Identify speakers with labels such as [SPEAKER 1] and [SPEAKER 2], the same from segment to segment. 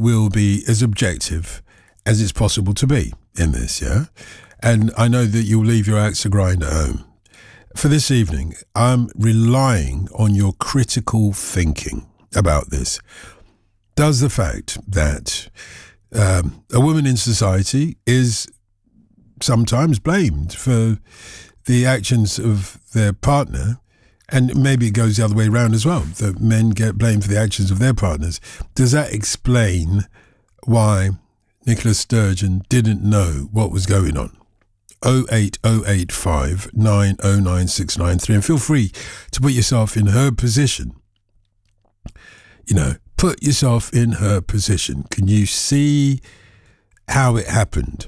[SPEAKER 1] will be as objective as it's possible to be in this, yeah? And I know that you'll leave your axe to grind at home. For this evening, I'm relying on your critical thinking about this. Does the fact that a woman in society is sometimes blamed for the actions of their partner, and maybe it goes the other way around as well, that men get blamed for the actions of their partners, does that explain why Nicola Sturgeon didn't know what was going on? 08085 909 693, and feel free to put yourself in her position. You know, put yourself in her position. Can you see how it happened?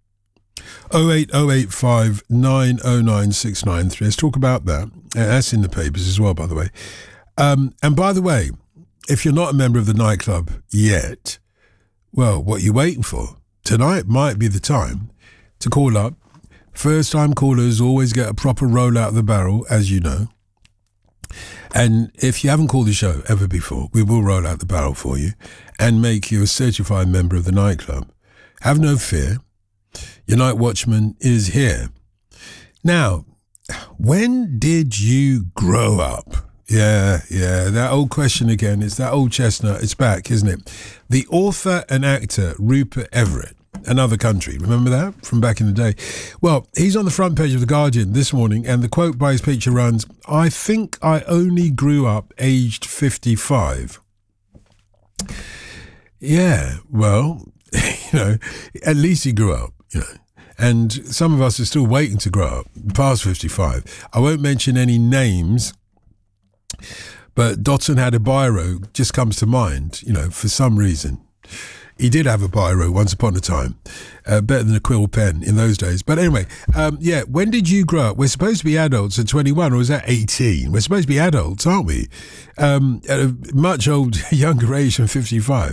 [SPEAKER 1] 08085 909 693. Let's talk about that. That's in the papers as well, by the way. And by the way, if you're not a member of the nightclub yet, well, what are you waiting for? Tonight might be the time to call up. First-time callers always get a proper roll out of the barrel, as you know. And if you haven't called the show ever before, we will roll out the barrel for you and make you a certified member of the nightclub. Have no fear. Your night watchman is here. Now, when did you grow up? Yeah, that old question again. It's that old chestnut. It's back, isn't it? The author and actor Rupert Everett, Another Country. Remember that from back in the day? Well, he's on the front page of The Guardian this morning, and the quote by his picture runs, "I think I only grew up aged 55. Yeah, well, at least he grew up, And some of us are still waiting to grow up past 55. I won't mention any names, but Dotson had a biro, just comes to mind, for some reason. He did have a biro once upon a time, better than a quill pen in those days. But anyway, when did you grow up? We're supposed to be adults at 21, or is that 18? We're supposed to be adults, aren't we? At a much younger age than 55.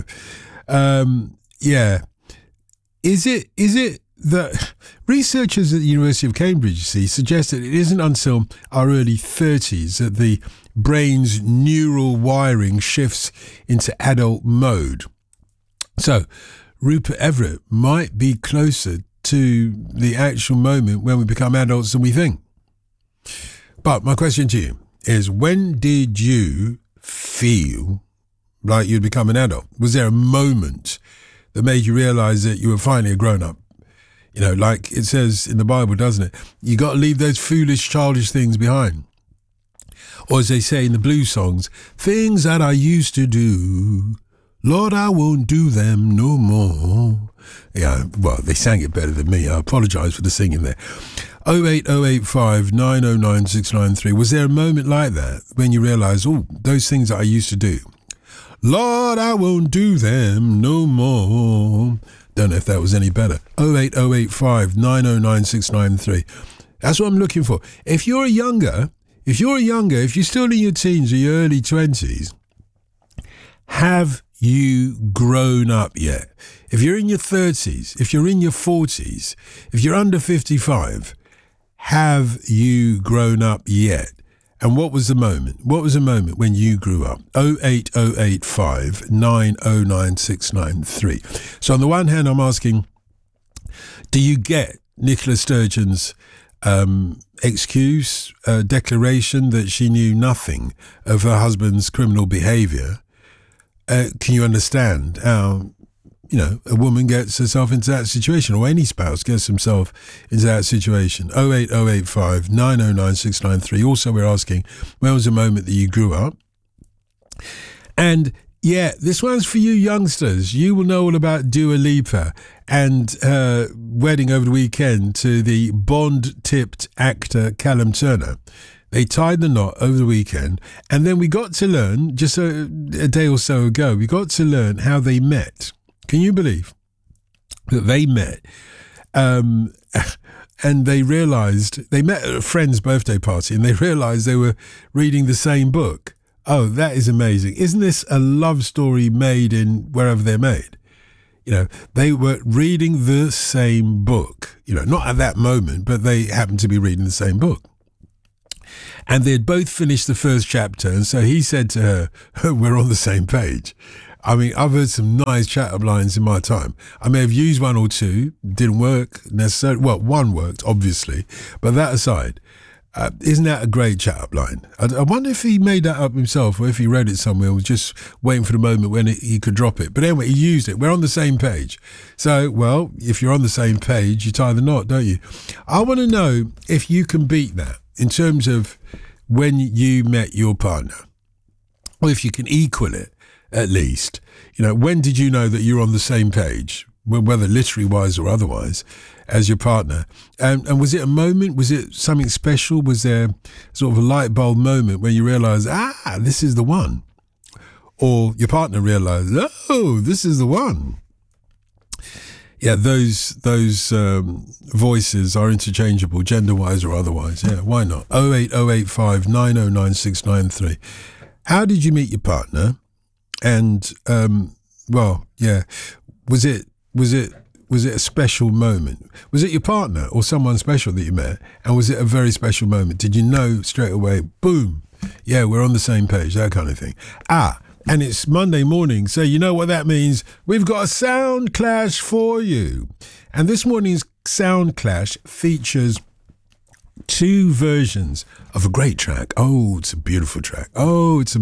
[SPEAKER 1] Is it that researchers at the University of Cambridge, suggest that it isn't until our early 30s that the brain's neural wiring shifts into adult mode? So Rupert Everett might be closer to the actual moment when we become adults than we think. But my question to you is, when did you feel like you'd become an adult? Was there a moment that made you realise that you were finally a grown-up? Like it says in the Bible, doesn't it? You got to leave those foolish, childish things behind. Or as they say in the blues songs, things that I used to do, Lord, I won't do them no more. Yeah, well, they sang it better than me. I apologise for the singing there. 08085 909 693. Was there a moment like that when you realised, those things that I used to do, Lord, I won't do them no more? Don't know if that was any better. 08085 909 693. That's what I'm looking for. If you're you're still in your teens or your early 20s, have you grown up yet? If you're in your 30s, if you're in your 40s, if you're under 55, have you grown up yet? And what was the moment? What was the moment when you grew up? 08085 909 693. So on the one hand, I'm asking, do you get Nicola Sturgeon's declaration that she knew nothing of her husband's criminal behaviour? Can you understand how, a woman gets herself into that situation, or any spouse gets himself into that situation? 08085 909 693. Also, we're asking, when was the moment that you grew up? And this one's for you youngsters. You will know all about Dua Lipa and her wedding over the weekend to the Bond-tipped actor Callum Turner. They tied the knot over the weekend, and then we got to learn, just a day or so ago, we got to learn how they met. Can you believe that they met? And they realised, they met at a friend's birthday party, and they realised they were reading the same book. Oh, that is amazing. Isn't this a love story made in wherever they're made? They were reading the same book, not at that moment, but they happened to be reading the same book. And they had both finished the first chapter, and so he said to her, we're on the same page. I mean, I've heard some nice chat-up lines in my time. I may have used one or two, didn't work necessarily. Well, one worked, obviously. But that aside, isn't that a great chat-up line? I wonder if he made that up himself or if he read it somewhere and was just waiting for the moment when he could drop it. But anyway, he used it. We're on the same page. So, well, if you're on the same page, you tie the knot, don't you? I want to know if you can beat that in terms of when you met your partner, or if you can equal it at least. You know, when did you know that you're on the same page, whether literary wise or otherwise, as your partner? And was it a moment? Was it something special? Was there sort of a light bulb moment when you realised, this is the one? Or your partner realised, oh, this is the one? Yeah, those voices are interchangeable, gender-wise or otherwise. Yeah, why not? 08085 909693. How did you meet your partner? And well, yeah, was it a special moment? Was it your partner or someone special that you met? And was it a very special moment? Did you know straight away? Boom! Yeah, we're on the same page. That kind of thing. And it's Monday morning, so you know what that means. We've got a sound clash for you. And this morning's sound clash features two versions of a great track. Oh, it's a beautiful track. Oh, it's a